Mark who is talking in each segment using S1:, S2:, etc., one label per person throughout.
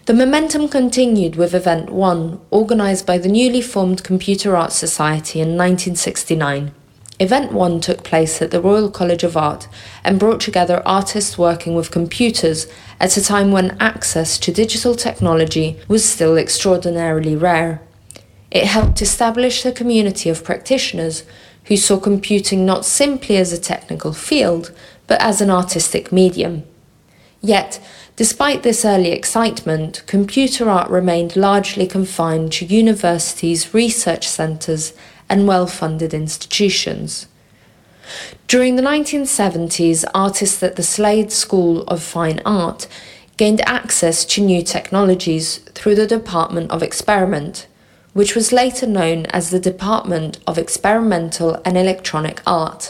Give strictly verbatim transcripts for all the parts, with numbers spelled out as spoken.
S1: The momentum continued with Event One, organised by the newly formed Computer Arts Society in nineteen sixty-nine. Event One took place at the Royal College of Art and brought together artists working with computers at a time when access to digital technology was still extraordinarily rare. It helped establish a community of practitioners who saw computing not simply as a technical field, but as an artistic medium. Yet, despite this early excitement, computer art remained largely confined to universities, research centres, and well-funded institutions. During the nineteen seventies, artists at the Slade School of Fine Art gained access to new technologies through the Department of Experiment, which was later known as the Department of Experimental and Electronic Art.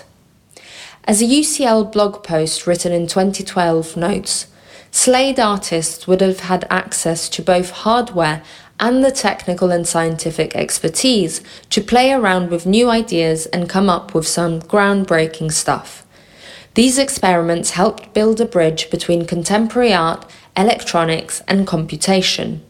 S1: As a U C L blog post written in twenty twelve notes, Slade artists would have had access to both hardware and the technical and scientific expertise to play around with new ideas and come up with some groundbreaking stuff. These experiments helped build a bridge between contemporary art, electronics, and computation.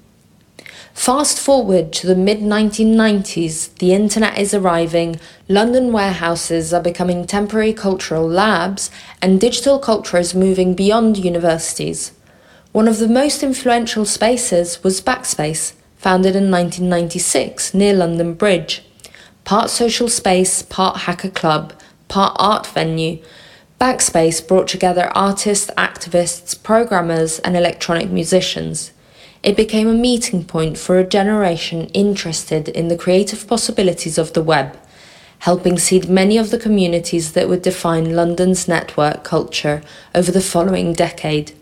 S1: Fast forward to the mid nineteen nineties, the internet is arriving, London warehouses are becoming temporary cultural labs, and digital culture is moving beyond universities. One of the most influential spaces was Backspace, founded in nineteen ninety-six near London Bridge. Part social space, part hacker club, part art venue, Backspace brought together artists, activists, programmers, and electronic musicians. It became a meeting point for a generation interested in the creative possibilities of the web, helping seed many of the communities that would define London's network culture over the following decade.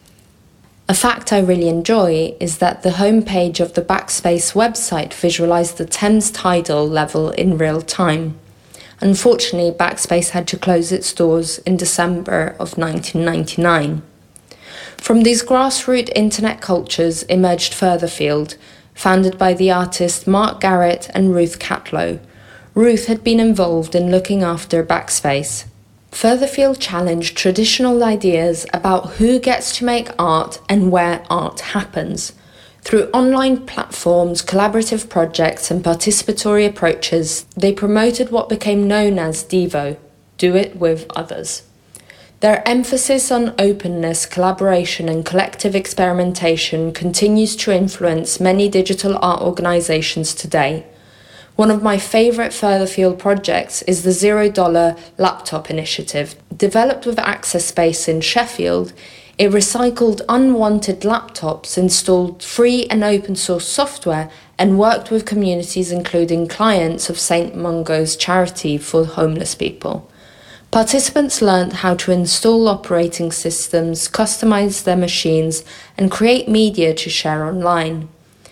S1: A fact I really enjoy is that the homepage of the Backspace website visualised the Thames tidal level in real time. Unfortunately, Backspace had to close its doors in December of nineteen ninety-nine. From these grassroots internet cultures emerged Furtherfield, founded by the artists Mark Garrett and Ruth Catlow. Ruth had been involved in looking after Backspace. Furtherfield challenged traditional ideas about who gets to make art and where art happens. Through online platforms, collaborative projects, and participatory approaches, they promoted what became known as Devo, do it with others. Their emphasis on openness, collaboration, and collective experimentation continues to influence many digital art organisations today. One of my favourite Furtherfield projects is the Zero Dollar Laptop Initiative. Developed with Access Space in Sheffield, it recycled unwanted laptops, installed free and open source software, and worked with communities including clients of Saint Mungo's charity for homeless people. Participants learned how to install operating systems, customise their machines, and create media to share online.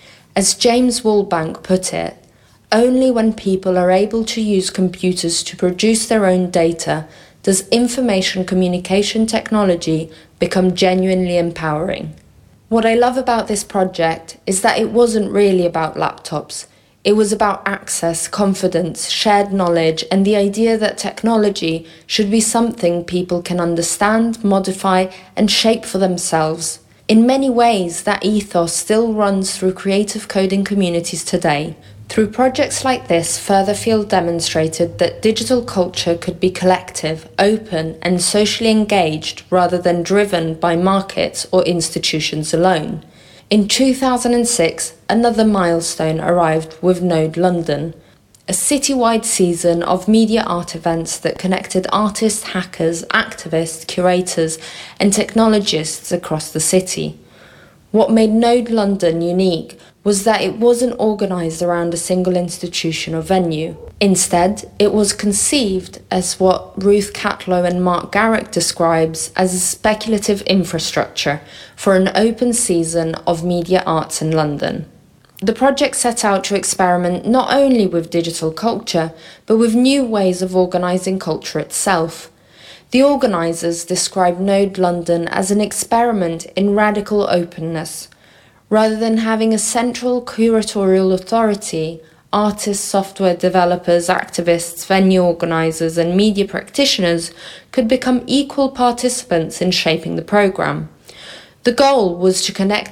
S1: As James Woolbank put it, only when people are able to use computers to produce their own data does information communication technology become genuinely empowering. What I love about this project is that it wasn't really about laptops. It was about access, confidence, shared knowledge, and the idea that technology should be something people can understand, modify, and shape for themselves. In many ways, that ethos still runs through creative coding communities today. Through projects like this, Furtherfield demonstrated that digital culture could be collective, open, and socially engaged rather than driven by markets or institutions alone. In two thousand six, another milestone arrived with Node London, a citywide season of media art events that connected artists, hackers, activists, curators, and technologists across the city. What made Node London unique was that it wasn't organised around a single institution or venue. Instead, it was conceived as what Ruth Catlow and Mark Garrett describes as a speculative infrastructure for an open season of media arts in London. The project set out to experiment not only with digital culture, but with new ways of organising culture itself. The organisers described Node London as an experiment in radical openness. Rather than having a central curatorial authority, artists, software developers, activists, venue organisers, and media practitioners could become equal participants in shaping the programme. The goal was to connect